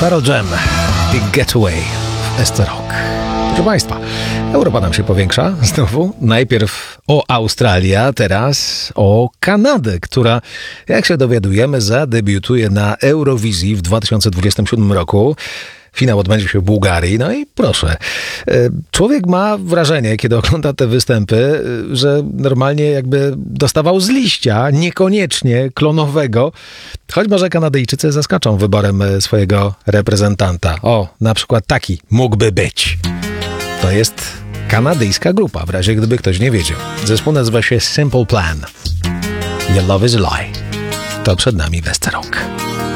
Pearl Jam i Getaway w SC Rock. Proszę Państwa, Europa nam się powiększa znowu. Najpierw o Australię, a teraz o Kanadę, która, jak się dowiadujemy, zadebiutuje na Eurowizji w 2027 roku. Finał odbędzie się w Bułgarii. No i proszę, człowiek ma wrażenie, kiedy ogląda te występy, że normalnie jakby dostawał z liścia, niekoniecznie klonowego, choć może Kanadyjczycy zaskoczą wyborem swojego reprezentanta. O, na przykład taki mógłby być. To jest kanadyjska grupa, w razie gdyby ktoś nie wiedział. Zespół nazywa się Simple Plan. Your love is a lie. To przed nami w SC Rock.